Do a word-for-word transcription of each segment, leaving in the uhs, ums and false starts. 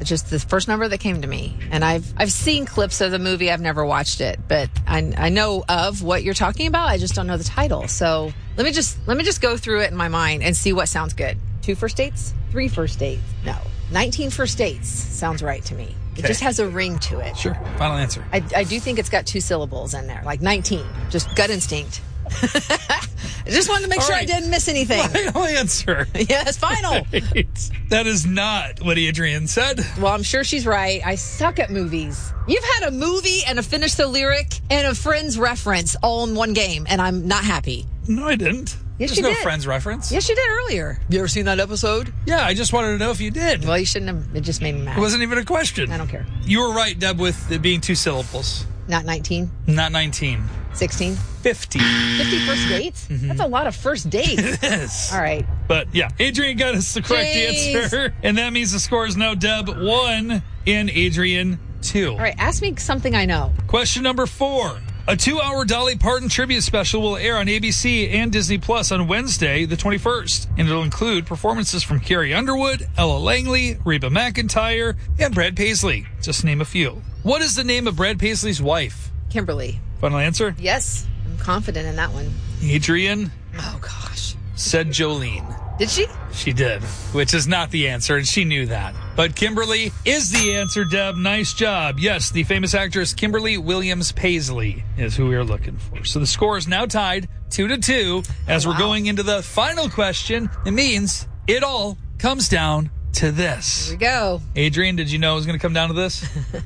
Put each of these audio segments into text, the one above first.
It's just the first number that came to me. And I've I've seen clips of the movie. I've never watched it, but I I know of what you're talking about. I just don't know the title. So let me just let me just go through it in my mind and see what sounds good. Two first dates? Three first dates? No. nineteen first dates sounds right to me. It Okay. just has a ring to it. Sure. Final answer. I, I do think it's got two syllables in there, like nineteen. Just gut instinct. I just wanted to make All sure right. I didn't miss anything. Final answer. Yes, final. Right. That is not what Adrian said. Well, I'm sure she's right. I suck at movies. You've had a movie and a finish the lyric and a Friends reference all in one game, and I'm not happy. No, I didn't. Yes, There's you no did. Friends reference. Yes, you did earlier. You ever seen that episode? Yeah, I just wanted to know if you did. Well, you shouldn't have. It just made me mad. It wasn't even a question. I don't care. You were right, Deb, with it being two syllables. Not nineteen, Not nineteen. sixteen, fifty. fifty first dates? That's a lot of first dates. Yes. All right. But yeah, Adrian got us the correct Jeez. answer. And that means the score is now Deb one and Adrian two. All right. Ask me something I know. Question number four. A two-hour Dolly Parton tribute special will air on A B C and Disney Plus on Wednesday, the twenty-first, and it'll include performances from Carrie Underwood, Ella Langley, Reba McEntire, and Brad Paisley, just to name a few. What is the name of Brad Paisley's wife? Kimberly. Final answer? Yes. I'm confident in that one. Adrian Oh, gosh. said Jolene. Did she? She did, which is not the answer, and she knew that. But Kimberly is the answer, Deb. Nice job. Yes, the famous actress Kimberly Williams Paisley is who we are looking for. So the score is now tied two to two. As Oh, we're wow. going into the final question, it means it all comes down to this. Here we go. Adrian, did you know it was going to come down to this?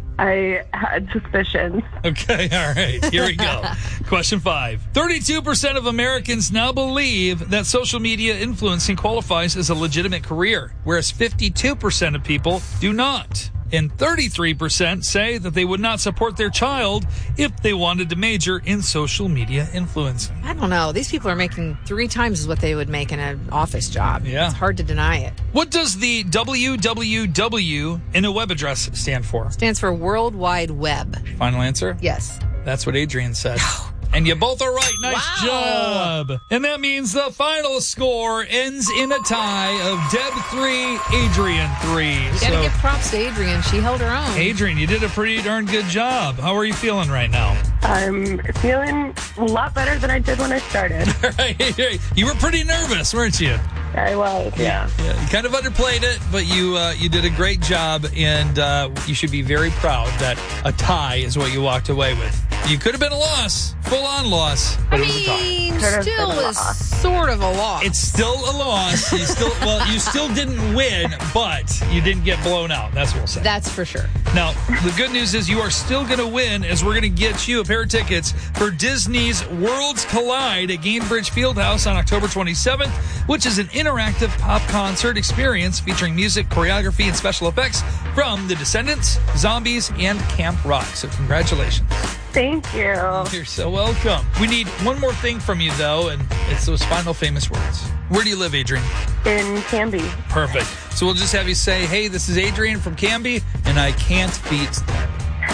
I had suspicions. Okay, all right. Here we go. Question five. thirty-two percent of Americans now believe that social media influencing qualifies as a legitimate career, whereas fifty-two percent of people do not. And thirty-three percent say that they would not support their child if they wanted to major in social media influencing. I don't know. These people are making three times what they would make in an office job. Yeah. It's hard to deny it. What does the W W W in a web address stand for? Stands for World Wide Web. Final answer? Yes. That's what Adrian said. And you both are right. Nice Wow. job. And that means the final score ends in a tie of Deb three, Adrian three. You gotta So, give props to Adrian. She held her own. Adrian, you did a pretty darn good job. How are you feeling right now? I'm feeling a lot better than I did when I started. You were pretty nervous, weren't you? I was, yeah. Yeah, you kind of underplayed it, but you uh, you did a great job, and uh, you should be very proud that a tie is what you walked away with. You could have been a loss, full-on loss, but I it was a tie. mean, Could have still been a is loss. sort of a loss. It's still a loss. You still well, you still didn't win, but you didn't get blown out. That's what we'll say. That's for sure. Now, the good news is you are still going to win, as we're going to get you a pair of tickets for Disney's Worlds Collide at Gainbridge Fieldhouse on October twenty-seventh, which is an interactive pop concert experience featuring music, choreography, and special effects from The Descendants, Zombies, and Camp Rock. So congratulations. Thank you. You're so welcome. We need one more thing from you, though, and it's those final famous words. Where do you live, Adrian? In Canby. Perfect. So we'll just have you say, hey, this is Adrian from Canby, and I can't beat Deb.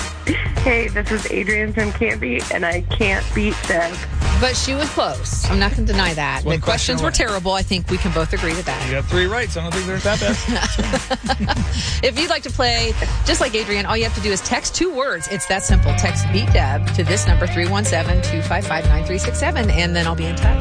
Hey, this is Adrian from Canby, and I can't beat Deb. But she was close. I'm not going to deny that. One The question questions were away. terrible. I think we can both agree to that. You got three right, so I don't think they're that bad. If you'd like to play just like Adrian, all you have to do is text two words. It's that simple. Text Beat Deb to this number, three one seven, two five five, nine three six seven, and then I'll be in touch.